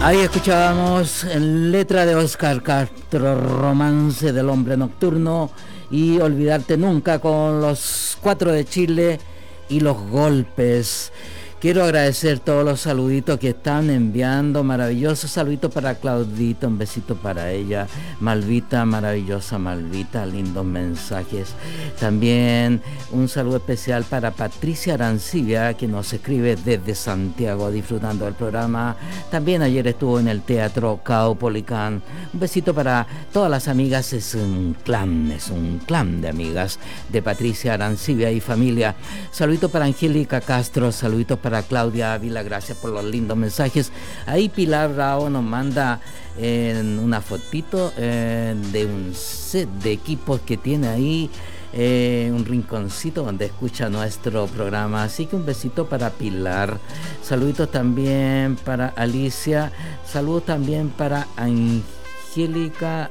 Ahí escuchábamos en letra de Oscar Castro, Romance del Hombre Nocturno, y Olvidarte Nunca con los Cuatro de Chile y Los Golpes. Quiero agradecer todos los saluditos que están enviando, maravillosos saluditos para Claudita, un besito para ella, Malvita, maravillosa Malvita, lindos mensajes. También un saludo especial para Patricia Arancibia, que nos escribe desde Santiago, disfrutando del programa. También ayer estuvo en el Teatro Caupolicán. Un besito para todas las amigas, es un clan de amigas de Patricia Arancibia y familia. Saluditos para Angélica Castro, saluditos para Claudia Ávila, gracias por los lindos mensajes. Ahí Pilar Bravo nos manda una fotito de un set de equipos que tiene ahí, un rinconcito donde escucha nuestro programa, así que un besito para Pilar. Saluditos también para Alicia, saludos también para Angélica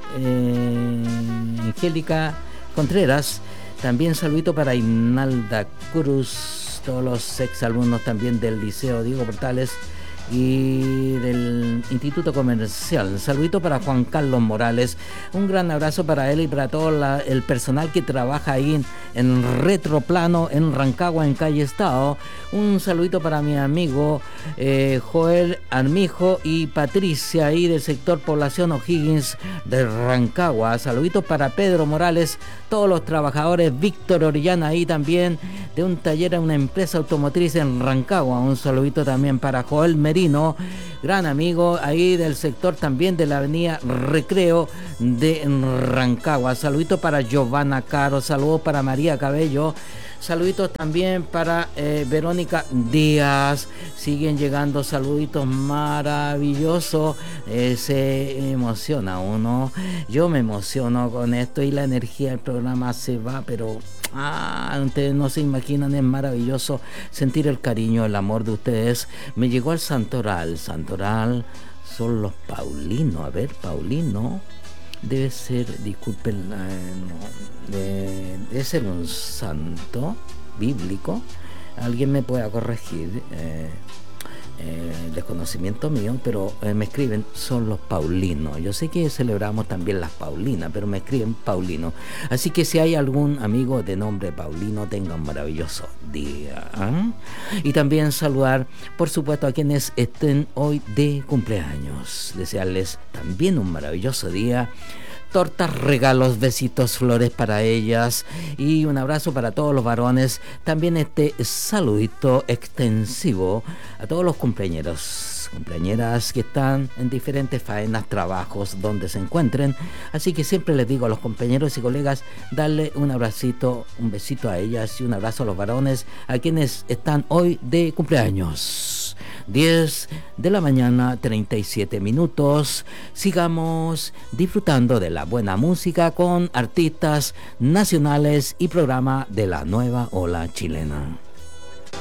Contreras, también saludito para Inalda Cruz, todos los exalumnos también del Liceo Diego Portales y del Instituto Comercial. Saludito para Juan Carlos Morales, un gran abrazo para él y para todo el personal que trabaja ahí en Retroplano, en Rancagua, en Calle Estado. Un saludito para mi amigo Joel Armijo y Patricia ahí del sector Población O'Higgins de Rancagua. Saluditos para Pedro Morales, todos los trabajadores, Víctor Orellana ahí también de un taller en una empresa automotriz en Rancagua. Un saludito también para Joel Merino, gran amigo ahí del sector también de la avenida Recreo de Rancagua. Saludito para Giovanna Caro, saludos para María Cabello. Saluditos también para Verónica Díaz. Siguen llegando saluditos maravillosos. Se emociona uno. Yo me emociono con esto y la energía del programa se va, pero ustedes no se imaginan, es maravilloso sentir el cariño, el amor de ustedes. Me llegó el Santoral. Santoral son los Paulinos. A ver, Paulino. Debe ser, disculpen, debe ser un santo bíblico. Alguien me pueda corregir, desconocimiento mío, pero me escriben, son los Paulinos. Yo sé que celebramos también las Paulinas, pero me escriben Paulino. Así que si hay algún amigo de nombre Paulino, tenga un maravilloso día. Y también saludar, por supuesto, a quienes estén hoy de cumpleaños. Desearles también un maravilloso día. Tortas, regalos, besitos, flores para ellas y un abrazo para todos los varones. También este saludito extensivo a todos los cumpleañeros, cumpleañeras que están en diferentes faenas, trabajos, donde se encuentren. Así que siempre les digo a los compañeros y colegas, darle un abracito, un besito a ellas y un abrazo a los varones, a quienes están hoy de cumpleaños. 10 de la mañana, 37 minutos. Sigamos disfrutando de la buena música con artistas nacionales y programa de la nueva ola chilena.